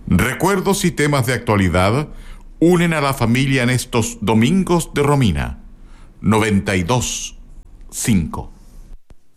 Recuerdos y temas de actualidad unen a la familia en estos Domingos de Romina. 92.5.